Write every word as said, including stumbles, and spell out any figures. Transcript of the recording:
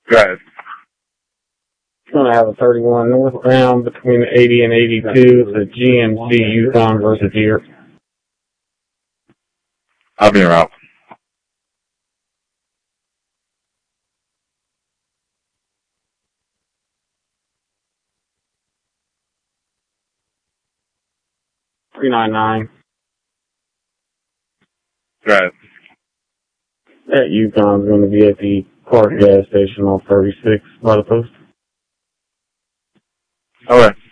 Drive. It's going to have a thirty-one northbound between the eighty and eighty-two. It's a G M C Yukon versus Deere. I'll be en route. three nine nine. Drive. That Yukon's going to be at the Clark gas station on thirty-six by the post. Okay.